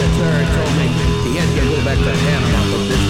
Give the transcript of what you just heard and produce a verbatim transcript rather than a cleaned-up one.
sir told me he had to go back to Panama, but